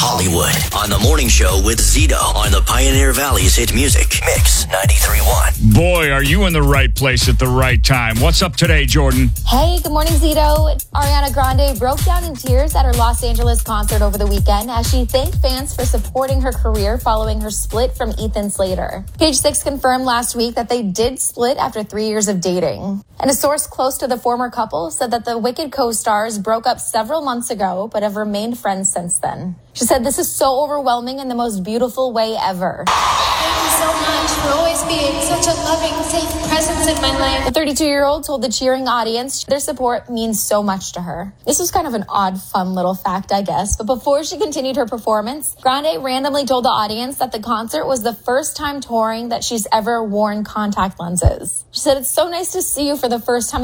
Hollywood on the morning show with Zito on the Pioneer Valley's hit music Mix 93.1. Boy, are you in the right place at the right time. What's up today, Jordan? Hey, good morning, Zito. Ariana Grande broke down in tears at her Los Angeles concert over the weekend as she thanked fans for supporting her career following her split from Ethan Slater. Page Six confirmed last week that they did split after 3 years of dating. And a source close to the former couple said that the Wicked co-stars broke up several months ago, but have remained friends since then. She said, "This is so overwhelming in the most beautiful way ever." Thank you so much for always being such a loving, safe presence in my life. The 32-year-old told the cheering audience their support means so much to her. This was kind of an odd, fun little fact, I guess. But before she continued her performance, Grande randomly told the audience that the concert was the first time touring that she's ever worn contact lenses. She said, "It's so nice to see you for the first time